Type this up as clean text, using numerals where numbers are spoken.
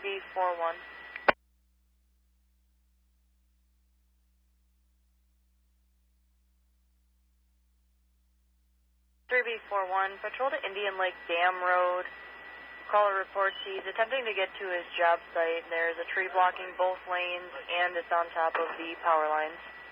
3B41. 3B41, patrol to Indian Lake Dam Road. Caller reports he's attempting to get to his job site. There's a tree blocking both lanes, and it's on top of the power lines.